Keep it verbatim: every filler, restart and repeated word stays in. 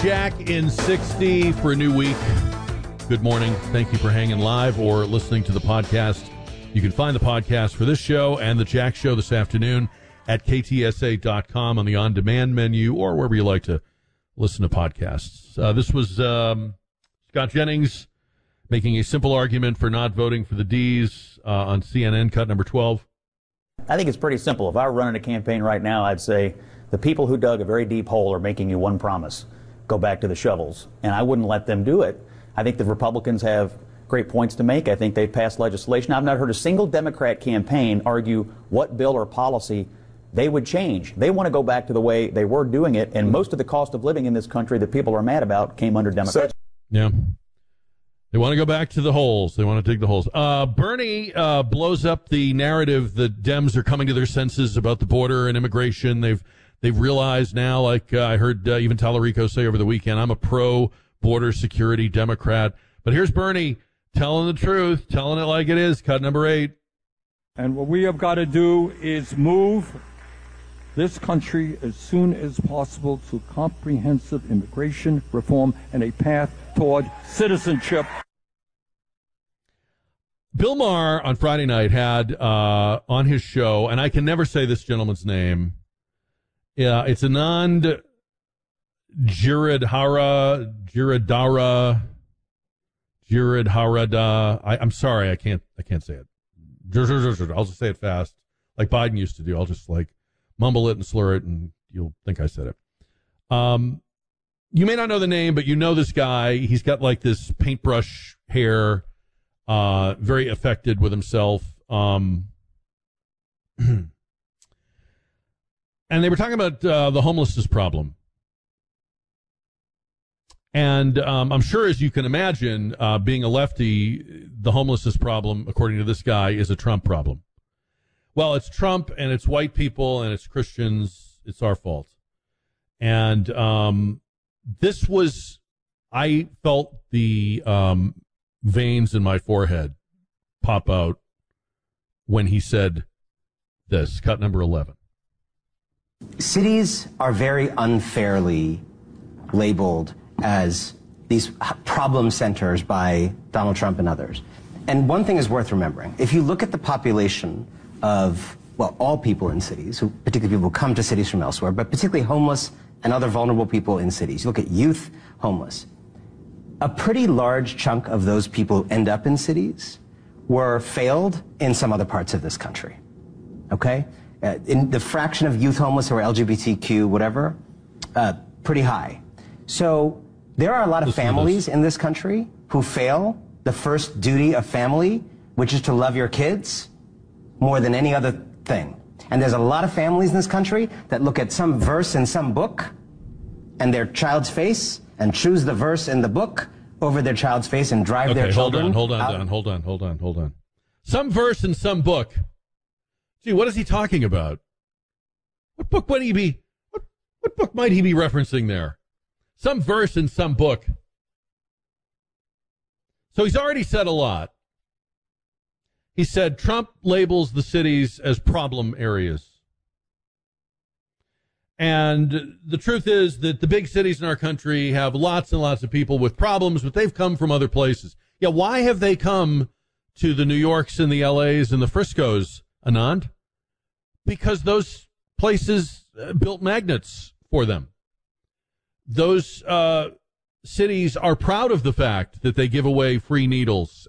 Jack in sixty for a new week. Good morning. Thank you for hanging live or listening to the podcast. You can find the podcast for this show and the Jack Show this afternoon at K T S A dot com on the on-demand menu or wherever you like to listen to podcasts. Uh, this was um, Scott Jennings making a simple argument for not voting for the D's uh, on C N N, cut number twelve. I think it's pretty simple. If I were running a campaign right now, I'd say the people who dug a very deep hole are making you one promise: go back to the shovels. And I wouldn't let them do it. I think the Republicans have great points to make. I think they've passed legislation. I've not heard a single Democrat campaign argue what bill or policy they would change. They want to go back to the way they were doing it, and most of the cost of living in this country that people are mad about came under Democrats. Yeah. They want to go back to the holes. They want to dig the holes. Uh, Bernie uh, blows up the narrative that Dems are coming to their senses about the border and immigration. They've they've realized now, like uh, I heard uh, even Tallarico say over the weekend, I'm a pro-border security Democrat. But here's Bernie telling the truth, telling it like it is. Cut number eight. And what we have got to do is move this country as soon as possible to comprehensive immigration reform and a path toward citizenship. Bill Maher on Friday night had uh, on his show, and I can never say this gentleman's name. Yeah, it's Anand Giridhara, Giridhara, Giridharada. I, I'm sorry, I can't, I can't say it. I'll just say it fast, like Biden used to do. I'll just like mumble it and slur it, and you'll think I said it. Um, you may not know the name, but you know this guy. He's got like this paintbrush hair. Uh, very affected with himself. Um, and they were talking about uh, the homelessness problem. And um, I'm sure, as you can imagine, uh, being a lefty, the homelessness problem, according to this guy, is a Trump problem. Well, it's Trump, and it's white people, and it's Christians. It's our fault. And um, this was, I felt the... Um, veins in my forehead pop out when he said this. Cut number eleven. Cities are very unfairly labeled as these problem centers by Donald Trump and others. And one thing is worth remembering. If you look at the population of, well, all people in cities, who particularly people who come to cities from elsewhere, but particularly homeless and other vulnerable people in cities. You look at youth homeless. A pretty large chunk of those people who end up in cities were failed in some other parts of this country, okay? Uh, in the fraction of youth homeless who are L G B T Q, whatever, uh, pretty high. So there are a lot of Listen families in this country who fail the first duty of family, which is to love your kids more than any other thing. And there's a lot of families in this country that look at some verse in some book and their child's face and choose the verse in the book over their child's face and drive okay, their children. Hold on, hold on, out. Don, hold on, hold on, hold on. Some verse in some book. Gee, what is he talking about? What book might he be? What, what book might he be referencing there? Some verse in some book. So he's already said a lot. He said Trump labels the cities as problem areas. And the truth is that the big cities in our country have lots and lots of people with problems, but they've come from other places. Yeah, why have they come to the New Yorks and the L A's and the Friscos, Anand? Because those places uh, built magnets for them. Those uh, cities are proud of the fact that they give away free needles